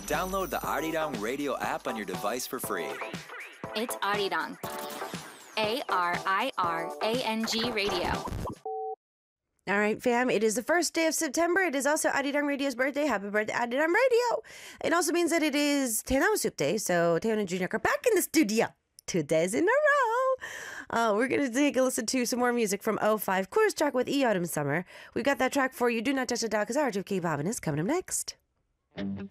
Download the Arirang Radio app on your device for free. It's Arirang. ARIRANG Radio. All right, fam. It is the first day of September. It is also Arirang Radio's birthday. Happy birthday, Arirang Radio. It also means that it is Taenawa Soup Day. So Taeyeon and Junior are back in the studio 2 days in a row. We're going to take a listen to some more music from O5. Chorus track with E Autumn Summer. We've got that track for you. Do not touch the dial because our 2K Bobbin is coming up next.